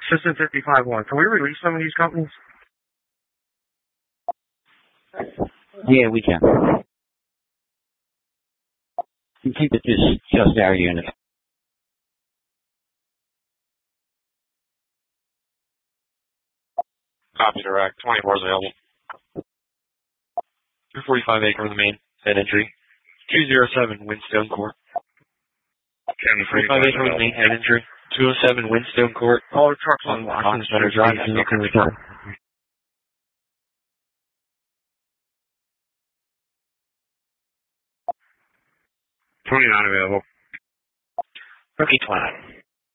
System 55-1. Can we release some of these companies? Yeah, we can. You keep it just our unit. Copy direct. 24 is available. 245 acre in the main. Head entry. 207 Windstone Court. 245 acre in the main. Head entry. 207 Windstone Court. All the trucks on Washington Center Drive. Looking return. 29 available. Rookie 29.